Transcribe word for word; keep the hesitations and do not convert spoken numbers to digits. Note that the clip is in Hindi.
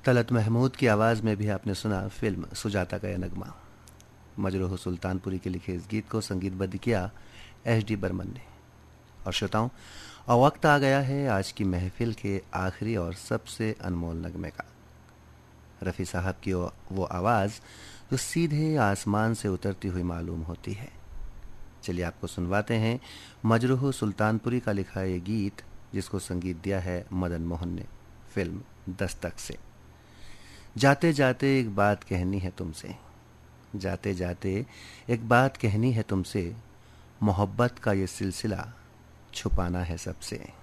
तलत महमूद की आवाज़ में भी आपने सुना फिल्म सुजाता का यह नगमा। मजरूह सुल्तानपुरी के लिखे इस गीत को संगीतबद्ध किया एच डी बर्मन ने। और श्रोताओं, और वक्त आ गया है आज की महफिल के आखिरी और सबसे अनमोल नगमे का। रफ़ी साहब की वो आवाज़ जो सीधे आसमान से उतरती हुई मालूम होती है। चलिए आपको सुनवाते हैं मजरूह सुल्तानपुरी का लिखा ये गीत, जिसको संगीत दिया है मदन मोहन ने, फिल्म दस्तक से। जाते जाते एक बात कहनी है तुमसे, जाते जाते एक बात कहनी है तुमसे, मोहब्बत का ये सिलसिला छुपाना है सबसे।